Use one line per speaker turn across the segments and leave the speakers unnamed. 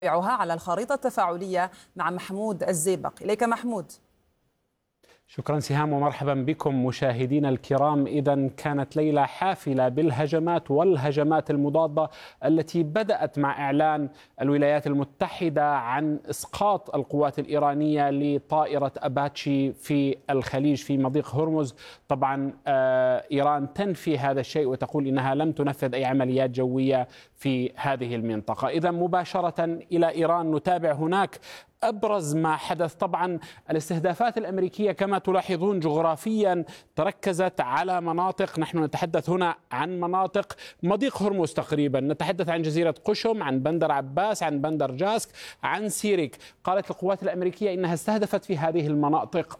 على الخريطة التفاعلية مع محمود الزيبق. إليك محمود.
شكرا سهام ومرحبا بكم مشاهدينا الكرام. إذا كانت ليلة حافلة بالهجمات والهجمات المضادة التي بدأت مع إعلان الولايات المتحدة عن إسقاط القوات الإيرانية لطائرة أباتشي في الخليج في مضيق هرمز. طبعا إيران تنفي هذا الشيء وتقول إنها لم تنفذ أي عمليات جوية في هذه المنطقة. إذا مباشرة إلى إيران نتابع هناك أبرز ما حدث. طبعا الاستهدافات الأمريكية كما تلاحظون جغرافيا تركزت على مناطق، نحن نتحدث هنا عن مناطق مضيق هرمز تقريبا، نتحدث عن جزيرة قشم، عن بندر عباس، عن بندر جاسك، عن سيريك. قالت القوات الأمريكية إنها استهدفت في هذه المناطق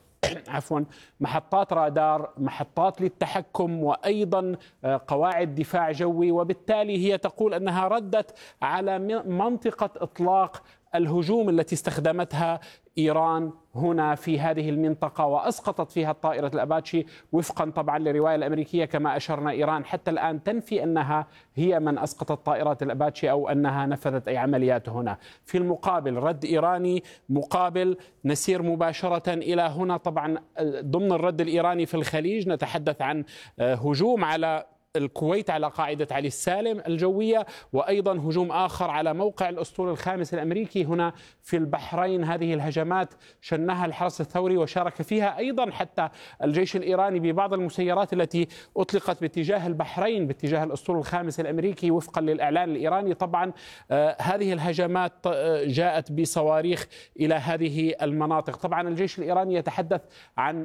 محطات رادار، محطات للتحكم، وأيضا قواعد دفاع جوي، وبالتالي هي تقول أنها ردت على منطقة إطلاق الهجوم التي استخدمتها إيران هنا في هذه المنطقة وأسقطت فيها الطائرة الأباتشي وفقا طبعا للرواية الأمريكية. كما أشرنا إيران حتى الآن تنفي أنها هي من أسقطت طائرات الأباتشي أو أنها نفذت أي عمليات هنا. في المقابل رد إيراني مقابل. نسير مباشرة إلى هنا. طبعا ضمن الرد الإيراني في الخليج نتحدث عن هجوم على الكويت على قاعدة علي السالم الجوية، وأيضا هجوم آخر على موقع الأسطول الخامس الأمريكي هنا في البحرين. هذه الهجمات شنها الحرس الثوري وشارك فيها أيضا حتى الجيش الإيراني ببعض المسيرات التي أطلقت باتجاه البحرين باتجاه الأسطول الخامس الأمريكي وفقا للإعلان الإيراني. طبعا هذه الهجمات جاءت بصواريخ إلى هذه المناطق. طبعا الجيش الإيراني يتحدث عن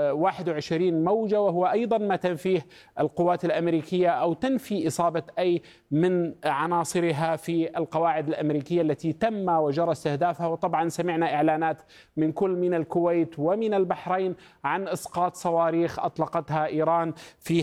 21 موجة، وهو أيضا ما تنفيه القوات الأمريكية أو تنفي إصابة أي من عناصرها في القواعد الأمريكية التي تم وجرى استهدافها. وطبعا سمعنا إعلانات من الكويت ومن البحرين عن إسقاط صواريخ أطلقتها إيران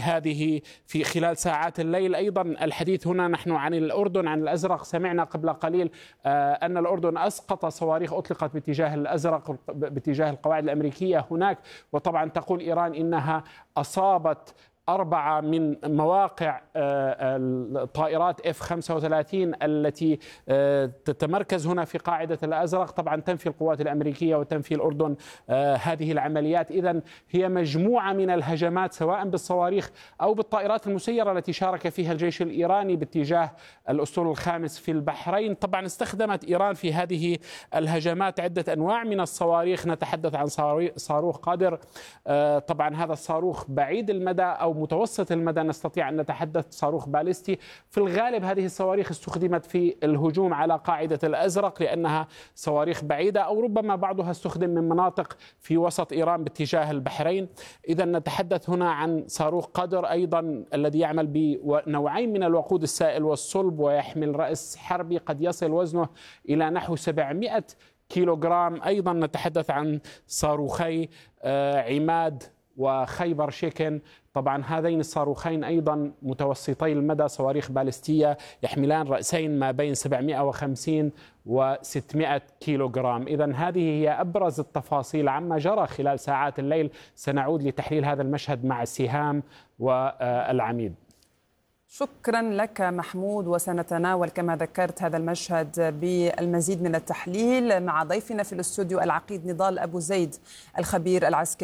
في خلال ساعات الليل. أيضا الحديث هنا نحن عن الأردن، عن الأزرق. سمعنا قبل قليل أن الأردن أسقط صواريخ أطلقت باتجاه الأزرق باتجاه القواعد الأمريكية هناك. وطبعا تقول إيران إنها أصابت 4 من مواقع الطائرات F-35 التي تتمركز هنا في قاعدة الأزرق. طبعا تنفي القوات الأمريكية وتنفي الأردن هذه العمليات. إذن هي مجموعة من الهجمات سواء بالصواريخ أو بالطائرات المسيرة التي شارك فيها الجيش الإيراني باتجاه الأسطول الخامس في البحرين. طبعا استخدمت إيران في هذه الهجمات عدة أنواع من الصواريخ. نتحدث عن صاروخ قادر، طبعا هذا الصاروخ بعيد المدى أو متوسط المدى، نستطيع أن نتحدث صاروخ باليستي. في الغالب هذه الصواريخ استخدمت في الهجوم على قاعدة الأزرق لأنها صواريخ بعيدة، أو ربما بعضها استخدم من مناطق في وسط إيران باتجاه البحرين. إذا نتحدث هنا عن صاروخ قدر أيضا الذي يعمل بنوعين من الوقود السائل والصلب، ويحمل رأس حربي قد يصل وزنه إلى نحو 700 كيلوغرام. أيضا نتحدث عن صاروخي عماد وخيبر شيكن. طبعا هذين الصاروخين أيضا متوسطي المدى، صواريخ باليستية يحملان رأسين ما بين 750 و600 كيلوغرام. إذن هذه هي أبرز التفاصيل عما جرى خلال ساعات الليل. سنعود لتحليل هذا المشهد مع سهام والعميد.
شكرا لك محمود، وسنتناول كما ذكرت هذا المشهد بالمزيد من التحليل مع ضيفنا في الاستوديو العقيد نضال أبو زيد الخبير العسكري.